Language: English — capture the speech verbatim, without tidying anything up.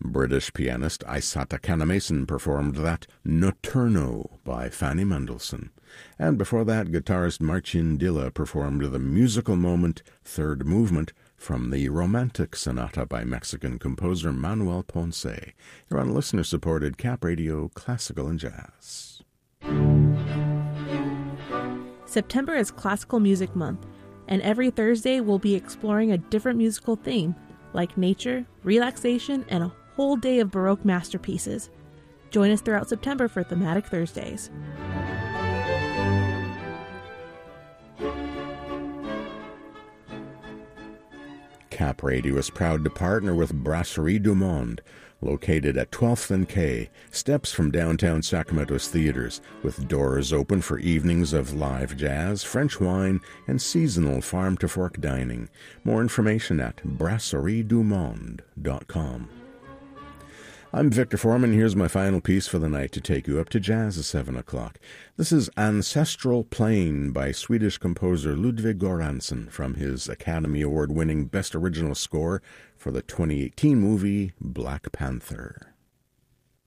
British pianist Isata Kanamason performed that Notturno by Fanny Mendelssohn. And before that, guitarist Marcin Dilla performed the musical moment Third Movement from the Romantic Sonata by Mexican composer Manuel Ponce. You're on listener-supported Cap Radio Classical and Jazz. September is Classical Music Month, and every Thursday we'll be exploring a different musical theme, like nature, relaxation, and a whole day of Baroque masterpieces. Join us throughout September for Thematic Thursdays. Cap Radio is proud to partner with Brasserie du Monde, located at twelfth and K, steps from downtown Sacramento's theaters, with doors open for evenings of live jazz, French wine, and seasonal farm-to-fork dining. More information at brasserie du monde dot com. I'm Victor Foreman. Here's my final piece for the night to take you up to jazz at seven o'clock. This is Ancestral Plain by Swedish composer Ludwig Göransson from his Academy Award-winning Best Original Score for the twenty eighteen movie Black Panther.